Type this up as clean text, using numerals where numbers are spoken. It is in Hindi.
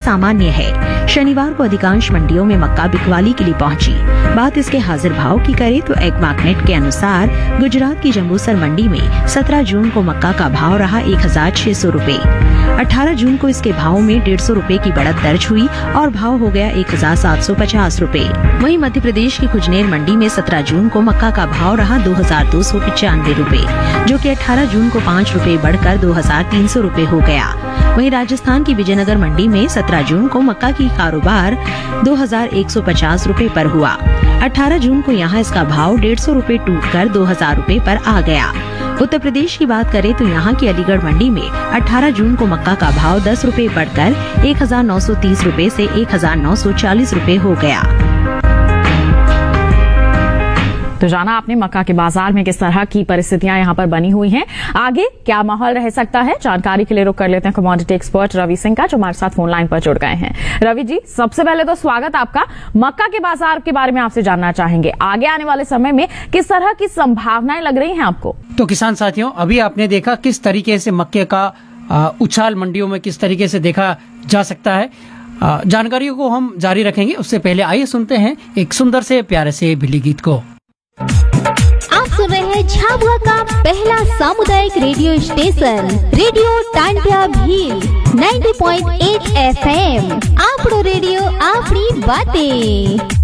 सामान्य है। शनिवार को अधिकांश मंडियों में मक्का बिकवाली के लिए पहुंची। बात इसके हाजिर भाव की करें तो एग मार्केट के अनुसार गुजरात की जंबूसर मंडी में 17 जून को मक्का का भाव रहा 1,600 रूपए। 18 जून को इसके भाव में 150 रूपए की बढ़त दर्ज हुई और भाव हो गया 1,750 रूपए। वहीं मध्य प्रदेश की कुजनेर मंडी में 17 जून को मक्का का भाव रहा 2,295 रूपए, जो कि 18 जून को 5 रूपए बढ़कर 2,300 रूपए हो गया। वहीं राजस्थान की विजयनगर मंडी में 17 जून को मक्का की कारोबार 2,150 रूपए पर हुआ। 18 जून को यहां इसका भाव 150 रूपए टूटकर 2,000 रूपए पर आ गया। उत्तर प्रदेश की बात करें तो यहाँ की अलीगढ़ मंडी में 18 जून को मक्का का भाव 10 रूपए बढ़कर 1,930 रूपए से 1,940 रूपए हो गया। तो जाना आपने मक्का के बाजार में किस तरह की परिस्थितियां यहाँ पर बनी हुई हैं। आगे क्या माहौल रह सकता है, जानकारी के लिए रुक कर लेते हैं कमोडिटी एक्सपर्ट रवि सिंह का, जो हमारे साथ फोन लाइन पर जुड़ गए हैं। रवि जी, सबसे पहले तो स्वागत आपका। मक्का के बाजार के बारे में आपसे जानना चाहेंगे, आगे आने वाले समय में किस तरह की संभावनाएं लग रही हैं आपको? तो किसान साथियों, अभी आपने देखा किस तरीके से मक्के का उछाल मंडियों में किस तरीके से देखा जा सकता है। जानकारियों को हम जारी रखेंगे, उससे पहले आइए सुनते हैं एक सुंदर से प्यारे से भिली गीत को। आप सुन रहे हैं झाबुआ का पहला सामुदायिक radio station radio Tantia Bhil 90.8 FM। आपड़ो radio, आपड़ी बातें।